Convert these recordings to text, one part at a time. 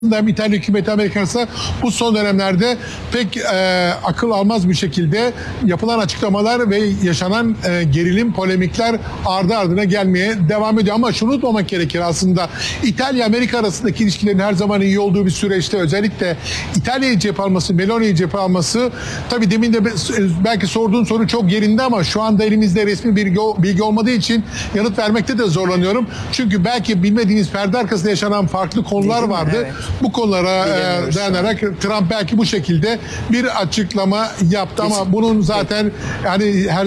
hem İtalya hükümeti Amerika arasında bu son dönemlerde pek akıl almaz bir şekilde yapılan açıklamalar ve yaşanan gerilim, polemikler ardı ardına gelmeye devam ediyor. Ama şunu unutmamak gerekir aslında, İtalya-Amerika arasındaki ilişkilerin her zaman iyi olduğu bir süreçte özellikle İtalya'yı cephe alması, Meloni'yi cephe alması, tabii demin de belki sorduğun soru çok yerinde ama şu anda elimizde resmi bilgi olmadığı için yanıt vermekte de zorlanıyorum. Çünkü belki bilmediğiniz perde arkasında yaşanan farklı konular vardı. Evet. Bu konulara dayanarak Trump belki bu şekilde bir açıklama yaptı ama bunun zaten yani her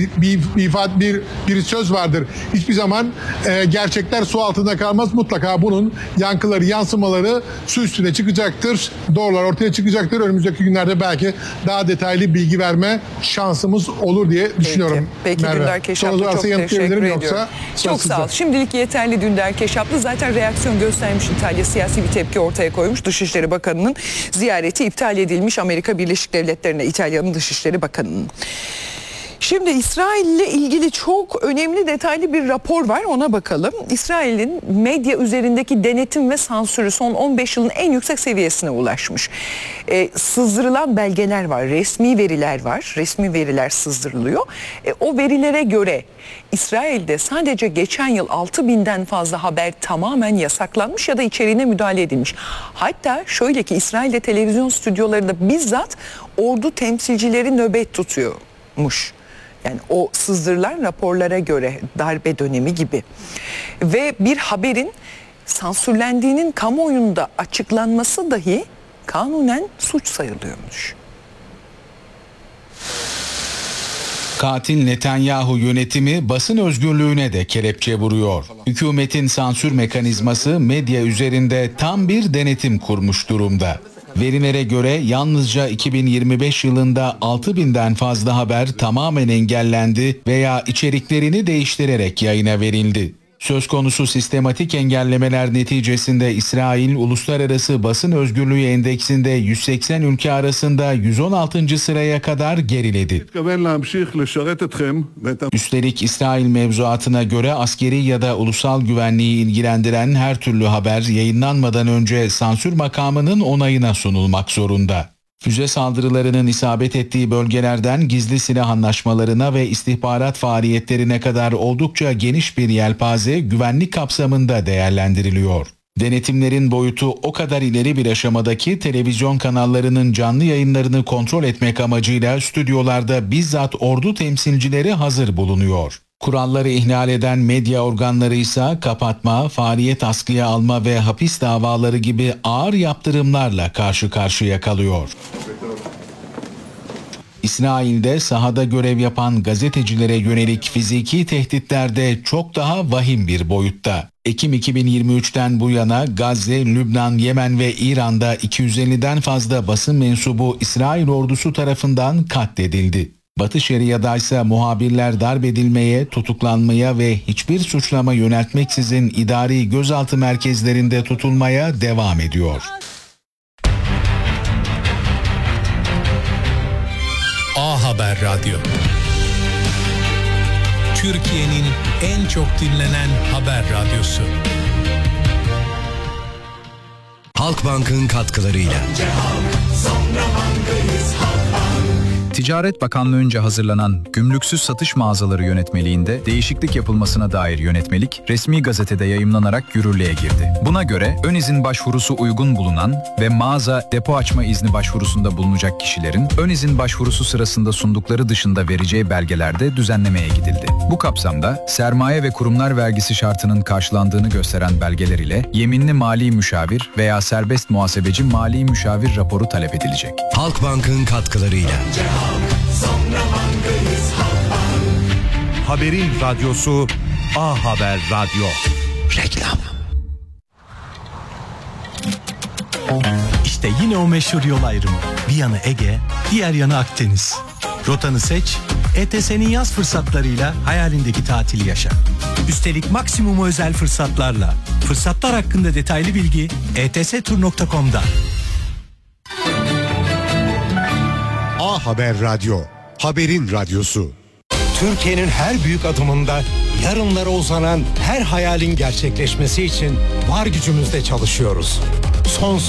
bir söz vardır. Hiçbir zaman gerçekler su altında kalmaz. Mutlaka bunun yankıları, yansımaları su üstüne çıkacaktır. Doğrular ortaya çıkacaktır. Önümüzdeki günlerde belki daha detaylı bilgi verme şansımız olur diye düşünüyorum. Peki Dündar Keşaplı, çok teşekkür ediyorum. Çok sağ ol. Şimdilik yeterli Dündar Keşaplı. Zaten reaksiyon göstermiş İtalya, siyasi bir tepki ortaya koymuş. Dışişleri Bakanı'nın ziyareti iptal edilmiş Amerika Birleşik Devletleri'ne, İtalya'nın Dışişleri Bakanı'nın. Şimdi İsrail ile ilgili çok önemli detaylı bir rapor var, ona bakalım. İsrail'in medya üzerindeki denetim ve sansürü son 15 yılın en yüksek seviyesine ulaşmış. Sızdırılan belgeler var, resmi veriler var, resmi veriler sızdırılıyor. O verilere göre İsrail'de sadece geçen yıl 6.000'den fazla haber tamamen yasaklanmış ya da içeriğine müdahale edilmiş. Hatta şöyle ki İsrail'de televizyon stüdyolarında bizzat ordu temsilcileri nöbet tutuyormuş. Yani o sızdırılan raporlara göre darbe dönemi gibi. Ve bir haberin sansürlendiğinin kamuoyunda açıklanması dahi kanunen suç sayılıyormuş. Katil Netanyahu yönetimi basın özgürlüğüne de kelepçe vuruyor. Hükümetin sansür mekanizması medya üzerinde tam bir denetim kurmuş durumda. Verilere göre yalnızca 2025 yılında 6.000'den fazla haber tamamen engellendi veya içeriklerini değiştirerek yayına verildi. Söz konusu sistematik engellemeler neticesinde İsrail Uluslararası Basın Özgürlüğü Endeksinde 180 ülke arasında 116. sıraya kadar geriledi. Üstelik İsrail mevzuatına göre askeri ya da ulusal güvenliği ilgilendiren her türlü haber yayınlanmadan önce sansür makamının onayına sunulmak zorunda. Füze saldırılarının isabet ettiği bölgelerden gizli silah anlaşmalarına ve istihbarat faaliyetlerine kadar oldukça geniş bir yelpaze güvenlik kapsamında değerlendiriliyor. Denetimlerin boyutu o kadar ileri bir aşamadaki televizyon kanallarının canlı yayınlarını kontrol etmek amacıyla stüdyolarda bizzat ordu temsilcileri hazır bulunuyor. Kuralları ihlal eden medya organları ise kapatma, faaliyet askıya alma ve hapis davaları gibi ağır yaptırımlarla karşı karşıya kalıyor. İsrail'de sahada görev yapan gazetecilere yönelik fiziki tehditler de çok daha vahim bir boyutta. Ekim 2023'ten bu yana Gazze, Lübnan, Yemen ve İran'da 250'den fazla basın mensubu İsrail ordusu tarafından katledildi. Batı Şeria'da ise muhabirler darp edilmeye, tutuklanmaya ve hiçbir suçlama yöneltmeksizin idari gözaltı merkezlerinde tutulmaya devam ediyor. A Haber Radyo, Türkiye'nin en çok dinlenen haber radyosu. Halkbank'ın katkılarıyla. Önce halk, sonra bankayız, Halkbank. Ticaret Bakanlığı'nca hazırlanan Gümrüksüz Satış Mağazaları Yönetmeliğinde değişiklik yapılmasına dair yönetmelik resmi gazetede yayımlanarak yürürlüğe girdi. Buna göre ön izin başvurusu uygun bulunan ve mağaza depo açma izni başvurusunda bulunacak kişilerin ön izin başvurusu sırasında sundukları dışında vereceği belgelerde düzenlemeye gidildi. Bu kapsamda sermaye ve kurumlar vergisi şartının karşılandığını gösteren belgeler ile yeminli mali müşavir veya serbest muhasebeci mali müşavir raporu talep edilecek. Halkbank'ın katkılarıyla. Sonra bankayız, Halkbank. Haberin radyosu A Haber Radyo. Reklam. İşte yine o meşhur yol ayrımı. Bir yanı Ege, diğer yanı Akdeniz. Rotanı seç, ETS'nin yaz fırsatlarıyla hayalindeki tatili yaşa. Üstelik maksimum özel fırsatlarla. Fırsatlar hakkında detaylı bilgi etstur.com'da. A Haber Radyo. Haberin radyosu. Türkiye'nin her büyük adımında yarınlara uzanan her hayalin gerçekleşmesi için var gücümüzle çalışıyoruz. son